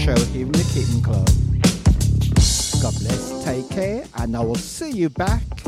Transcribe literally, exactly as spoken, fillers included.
show here in the Kitten Club. God bless, take care, and I will see you back